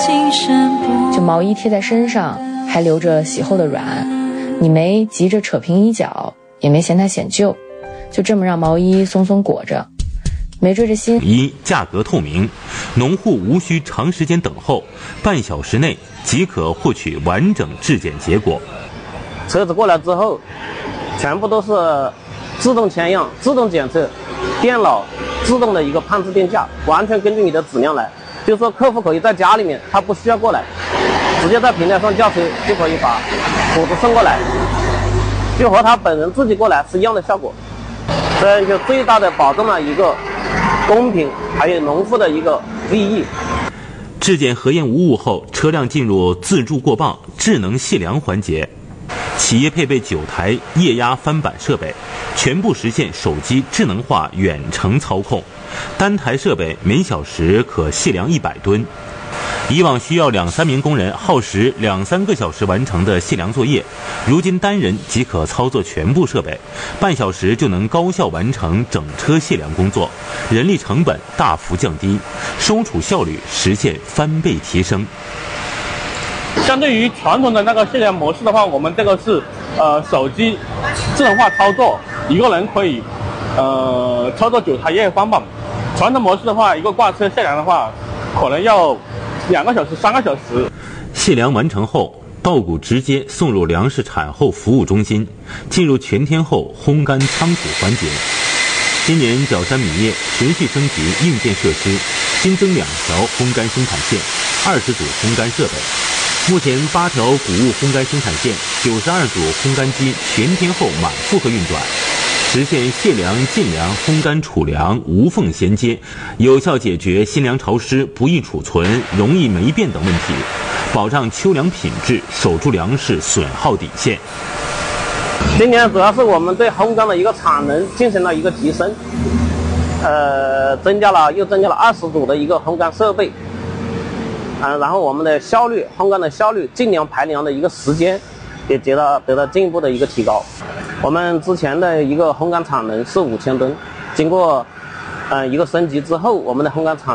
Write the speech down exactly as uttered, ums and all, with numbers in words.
就毛衣贴在身上还留着洗后的软，你没急着扯平衣角，也没嫌它显旧，就这么让毛衣松松裹着，没追着心。 一价格透明，农户无需长时间等候，半小时内即可获取完整质检结果。 车子过来之后，全部都是自动签样、自动检测，电脑自动的一个判制定价，完全根据你的质量来。就是说，客户可以在家里面，他不需要过来，直接在平台上叫车就可以把谷子送过来，就和他本人自己过来是一样的效果。这样就最大的保证了一个公平，还有农户的一个利益。 质检核验无误后，车辆进入自助过磅、智能细量环节。企业配备九台液压翻板设备，全部实现手机智能化远程操控，单台设备每小时可细量一百吨。以往需要两三名工人耗时两三个小时完成的细量作业，如今单人即可操作全部设备，半小时就能高效完成整车细量工作，人力成本大幅降低，收储效率实现翻倍提升。 相对于传统的那个细量模式的话，我们这个是呃手机智能化操作，一个人可以呃操作九台液翻板。传统模式的话，一个挂车细量的话，可能要两个小时、三个小时。 细量完成后，稻谷直接送入粮食产后服务中心，进入全天候烘干仓储环节。今年角山米业持续升级硬件设施，新增两条烘干生产线，二十组烘干设备。目前八条谷物烘干生产线，九十二组烘干机全天候满负荷运转，实现卸粮、进粮、烘干、储粮无缝衔接，有效解决新粮潮湿、不易储存、容易霉变等问题，保障秋粮品质，守住粮食损耗底线。 今年主要是我们对烘干的一个产能进行了一个提升，呃，增加了又增加了二十组的一个烘干设备。嗯，然后我们的效率，烘干的效率、进粮排粮的一个时间，也得到得到进一步的一个提高。我们之前的一个烘干产能是五千吨，经过嗯一个升级之后，我们的烘干产